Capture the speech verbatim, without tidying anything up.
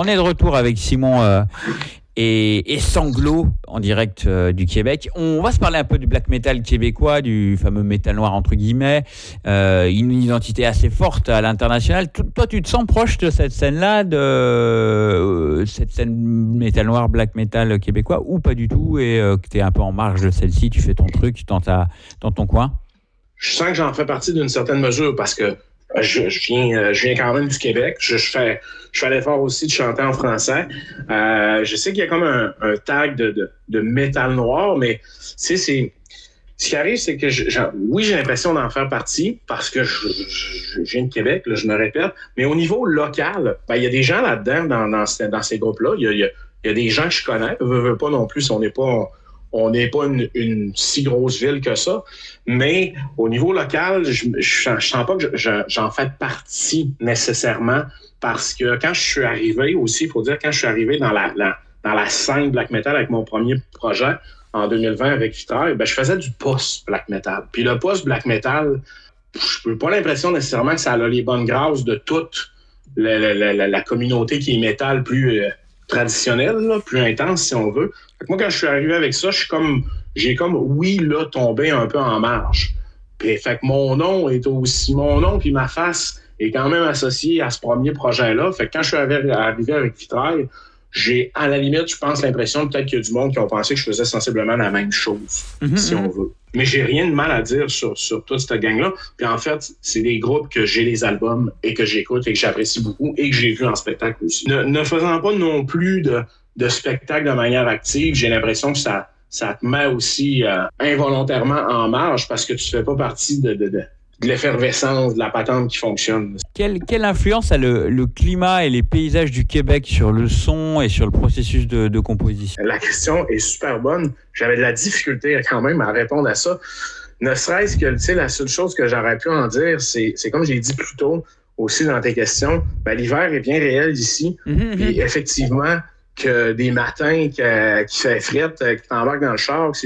est de retour avec Simon euh, et, et Sanglot en direct euh, du Québec. On va se parler un peu du black metal québécois, du fameux métal noir entre guillemets. Euh, une identité assez forte à l'international. Toi, tu te sens proche de cette scène-là, de euh, cette scène métal noir, black metal québécois, ou pas du tout, et euh, que tu es un peu en marge de celle-ci, tu fais ton truc dans, ta, dans ton coin? Je sens que j'en fais partie d'une certaine mesure parce que Je, je, viens, je viens quand même du Québec. Je, je fais, je fais l'effort aussi de chanter en français. Euh, je sais qu'il y a comme un, un tag de, de, de métal noir, mais tu sais, c'est, ce qui arrive, c'est que je, je, oui, j'ai l'impression d'en faire partie parce que je, je, je viens de Québec, là, je me répète. Mais au niveau local, ben, il y a des gens là-dedans, dans, dans, dans ces groupes-là. Il y a, il y a, il y a des gens que je connais. Je veux, veux pas non plus, on n'est pas... On n'est pas une, une si grosse ville que ça, mais au niveau local, je ne sens pas que je, je, j'en fais partie nécessairement parce que quand je suis arrivé aussi, il faut dire, quand je suis arrivé dans la, la, dans la scène black metal avec mon premier projet en deux mille vingt avec Vitrail, ben, je faisais du post-black metal. Puis le post-black metal, je n'ai pas l'impression nécessairement que ça a les bonnes grâces de toute la, la, la, la communauté qui est métal plus... Euh, traditionnel, là, plus intense si on veut. Fait que moi, quand je suis arrivé avec ça, je suis comme, j'ai comme, oui, là, tombé un peu en marge. Puis, fait que mon nom est aussi, mon nom puis ma face est quand même associé à ce premier projet-là. Fait que quand je suis arrivé, arrivé avec Vitrail, j'ai, à la limite, je pense, l'impression peut-être qu'il y a du monde qui ont pensé que je faisais sensiblement la même chose, mm-hmm. si on veut. Mais j'ai rien de mal à dire sur, sur toute cette gang-là. Puis en fait, c'est des groupes que j'ai les albums et que j'écoute et que j'apprécie beaucoup et que j'ai vu en spectacle aussi. Ne, ne faisant pas non plus de, de spectacle de manière active, j'ai l'impression que ça, ça te met aussi euh, involontairement en marge parce que tu fais pas partie de... de, de de l'effervescence, de la patente qui fonctionne. Quelle, quelle influence a le, le climat et les paysages du Québec sur le son et sur le processus de, de composition? La question est super bonne. J'avais de la difficulté quand même à répondre à ça. Ne serait-ce que, tu sais, la seule chose que j'aurais pu en dire, c'est, c'est comme j'ai dit plus tôt aussi dans tes questions, ben, l'hiver est bien réel ici. Mm-hmm. Puis effectivement, que des matins qui, qui fait frette, qui t'embarques dans le char, que c'est